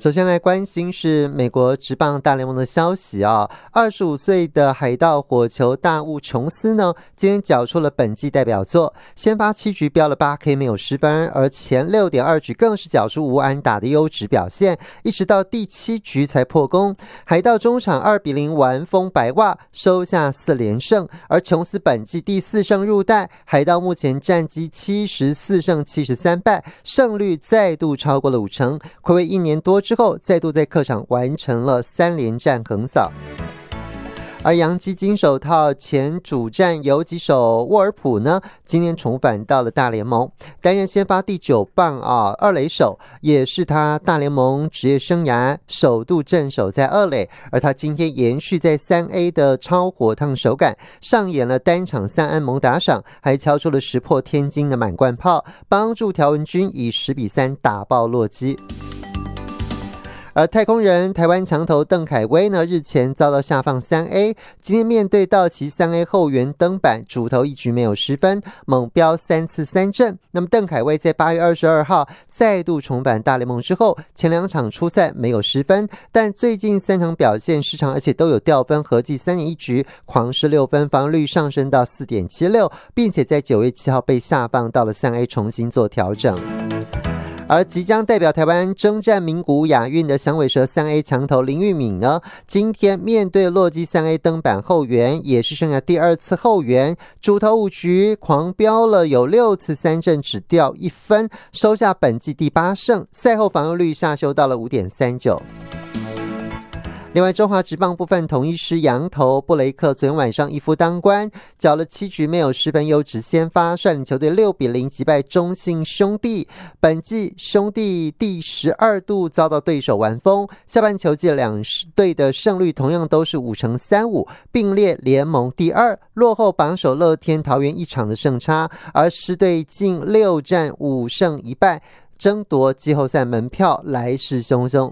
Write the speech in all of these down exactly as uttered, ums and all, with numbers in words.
首先来关心是美国职棒大联盟的消息啊，二十五岁的海盗火球大物琼斯呢，今天缴出了本季代表作，先发七局飙了 八 K 没有失分，而前 六点二局更是缴出无安打的优质表现，一直到第七局才破功。海盗中场二比零完封白袜，收下四连胜，而琼斯本季第四胜入袋，海盗目前战绩七十四胜七十三败，胜率再度超过了五成，睽违一年多之后再度在客场完成了三连战横扫。而洋基金手套前主战游击手沃尔普呢，今年重返到了大联盟，担任先发第九棒啊二垒手，也是他大联盟职业生涯首度镇守在二垒。而他今天延续在 三 A 的超火烫手感，上演了单场三安猛打赏，还敲出了石破天惊的满贯炮，帮助条纹军以十比三打爆洛基。而太空人台湾强投邓凯威呢，日前遭到下放 三 A， 今天面对道奇 三 A 后援登板，主投一局没有失分，猛飙三次三振。那么邓凯威在八月二十二号再度重返大联盟之后，前两场出赛没有失分，但最近三场表现失常，而且都有掉分，合计三点一局狂失六分，防御率上升到 四点七六， 并且在九月七号被下放到了 三 A 重新做调整。而即将代表台湾征战名古屋亚运的响尾蛇 三 A 强投林玉敏呢，今天面对洛基 三 A 登板后援，也是生涯第二次后援，主投五局狂飙了有六次三振，只掉一分，收下本季第八胜，赛后防御率下修到了 五点三九。另外，中华职棒部分统一师洋投布雷克昨天晚上一夫当关，缴了七局没有失分优质先发，率领球队六比零击败中信兄弟。本季兄弟第十二度遭到对手完封，下半球季两队的胜率同样都是五成三五，并列联盟第二，落后榜首乐天桃园一场的胜差。而狮队近六战五胜一败，争夺季后赛门票来势汹汹。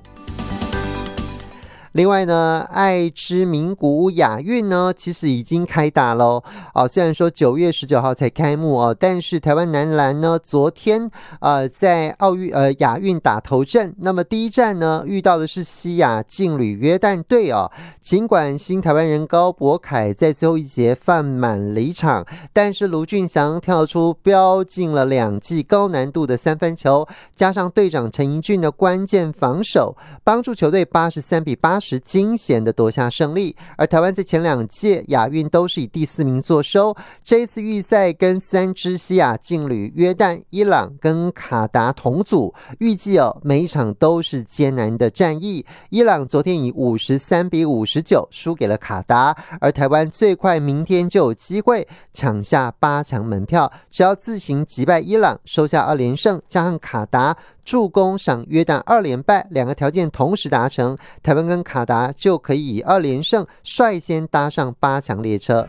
另外呢，爱知名古屋亚运呢，其实已经开打了哦。虽然说九月十九号才开幕哦，但是台湾男篮呢，昨天呃在奥运呃亚运打头阵。那么第一站呢，遇到的是西亚劲旅约旦队哦。尽管新台湾人高博凯在最后一节犯满离场，但是卢俊祥跳出飙进了两记高难度的三分球，加上队长陈盈俊的关键防守，帮助球队八十三比八十惊险的夺下胜利。而台湾在前两届亚运都是以第四名作收，这一次预赛跟三支西亚劲旅约旦、伊朗跟卡达同组，预计哦每一场都是艰难的战役。伊朗昨天以五十三比五十九输给了卡达，而台湾最快明天就有机会抢下八强门票，只要自行击败伊朗，收下二连胜，加上卡达助攻赏约旦二连败，两个条件同时达成，台湾跟卡达就可以以二连胜率先搭上八强列车。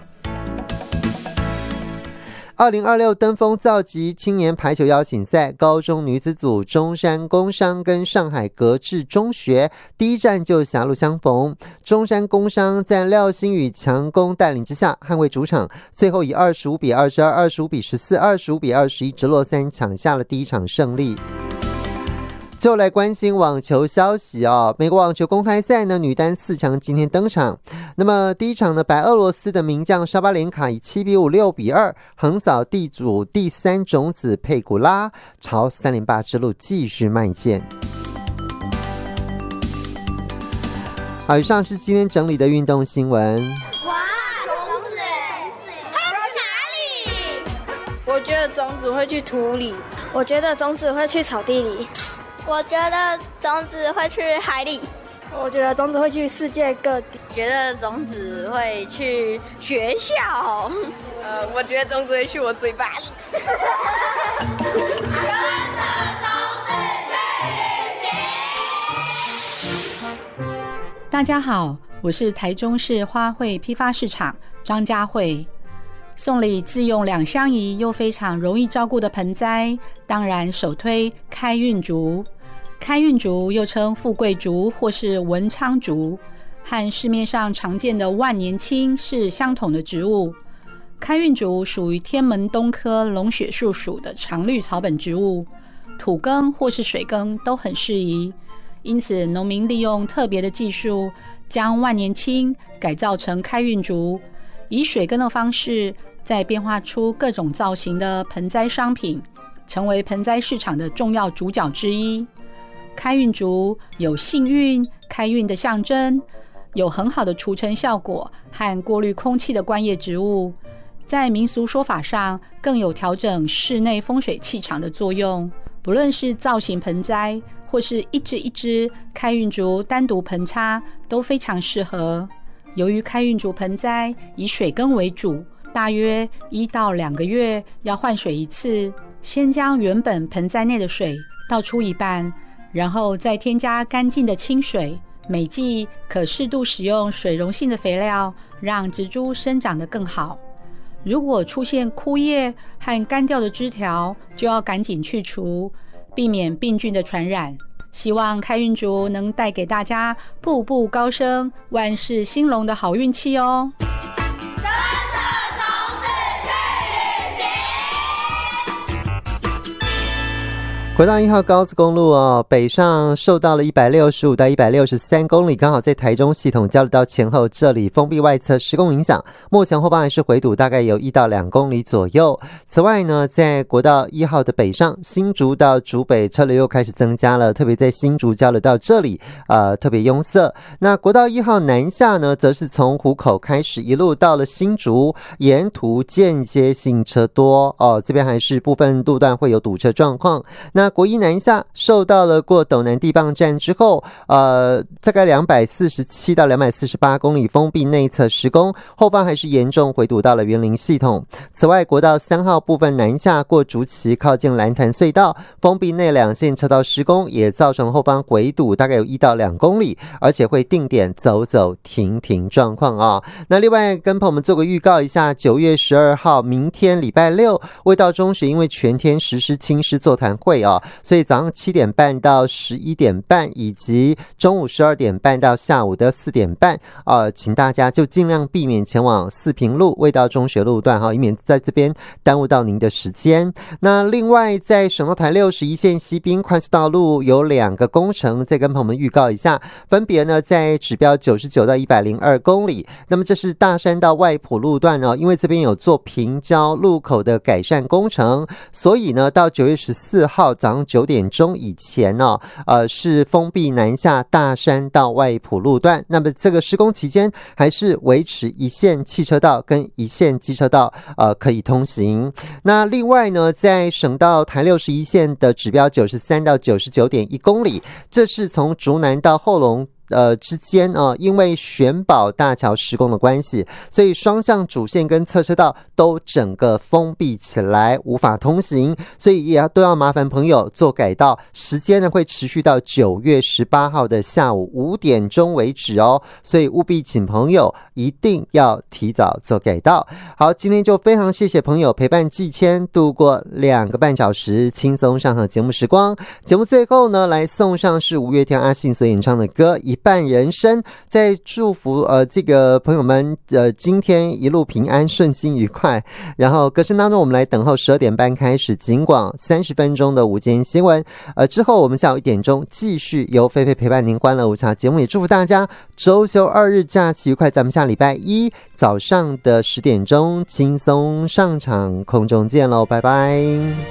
二零二六登峰造极青年排球邀请赛高中女子组，中山工商跟上海格致中学第一站就狭路相逢，中山工商在廖星宇强攻带领之下捍卫主场，最后以二十五比二十二、二十五比十四、二十五比二十一直落三，抢下了第一场胜利。最后来关心网球消息哦，美国网球公开赛呢，女单四强今天登场。那么第一场呢，白俄罗斯的名将沙巴连卡以七比五、六比二横扫地主第三种子佩古拉，朝三连霸之路继续迈进。好，以上是今天整理的运动新闻。 哇，种子哎，它要去哪里？ 我觉得种子会去土里， 我觉得种子会去草地里。 我觉得种子会去海里， 我觉得种子会去世界各地， 觉得种子会去学校， 呃，我觉得种子会去我嘴巴里。 跟着种子去旅行。 大家好，我是台中市花卉批发市场张佳慧。送礼自用两相宜又非常容易照顾的盆栽，当然首推开运竹。开运竹又称富贵竹或是文昌竹，和市面上常见的万年青是相同的植物。开运竹属于天门冬科龙血树属的常绿草本植物，土耕或是水耕都很适宜， 因此农民利用特别的技术，将万年青改造成开运竹，以水耕的方式再变化出各种造型的盆栽商品，成为盆栽市场的重要主角之一。开运竹有幸运、开运的象征，有很好的除尘效果和过滤空气的观叶植物，在民俗说法上更有调整室内风水气场的作用。不论是造型盆栽或是一支一支开运竹单独盆插都非常适合。由于开运竹盆栽以水耕为主，大约一到两个月要换水一次，先将原本盆栽内的水倒出一半，然后再添加干净的清水。每季可适度使用水溶性的肥料，让植株生长得更好。如果出现枯叶和干掉的枝条，就要赶紧去除，避免病菌的传染。希望开运竹能带给大家步步高升、万事兴隆的好运气哦。 国道一号高速公路哦，北上受到了一百六十五到一百六十三公里，刚好在台中系统交流道前后这里封闭外侧施工影响，目前后方还是回堵，大概有一到两公里左右。此外呢，在国道一号的北上，新竹到竹北车流又开始增加了，特别在新竹交流道这里，呃，特别拥塞。那国道一号南下呢，则是从湖口开始一路到了新竹，沿途间歇性车多哦，这边还是部分路段会有堵车状况。那那国一南下受到了过斗南地磅站之后，呃，大概两百四十七到两百四十八公里封闭内侧施工，后方还是严重回堵到了园林系统。此外，国道三号部分南下过竹崎靠近蓝潭隧道，封闭内两线车道施工，也造成了后方回堵大概有一到两公里，而且会定点走走停停状况啊、哦。那另外跟朋友们做个预告一下，九月十二号明天礼拜六，卫道中学因为全天实施亲师座谈会啊、哦。所以早上七点半到十一点半，以及中午十二点半到下午的四点半，呃，请大家就尽量避免前往四平路、卫道中学路段哈，以免在这边耽误到您的时间。那另外，在省道台六十一线西滨快速道路有两个工程，再跟朋友们预告一下，分别呢在指标九十九到一百零二公里。那么这是大山到外埔路段哦，因为这边有做平交路口的改善工程，所以呢到九月十四号早上九点钟以前呢、哦，呃，是封闭南下大山到外埔路段。那么这个施工期间还是维持一线汽车道跟一线机车道呃可以通行。那另外呢，在省道台六十一线的指标九十三到九十九点一公里，这是从竹南到后龙。呃，之间啊、呃，因为玄宝大桥施工的关系，所以双向主线跟侧车道都整个封闭起来，无法通行，所以也要都要麻烦朋友做改道，时间呢会持续到九月十八号的下午五点钟为止哦，所以务必请朋友一定要提早做改道。好，今天就非常谢谢朋友陪伴季谦度过两个半小时轻松上河节目时光。节目最后呢，来送上是五月天阿信所演唱的歌《一半人生》，在祝福呃这个朋友们呃今天一路平安顺心愉快。然后歌声当中，我们来等候十二点半开始警广三十分钟的午间新闻，呃之后我们下午一点钟继续由菲菲陪伴您欢乐午茶节目，也祝福大家周休二日假期愉快。咱们下礼拜一早上的十点钟轻松上场空中见喽，拜拜。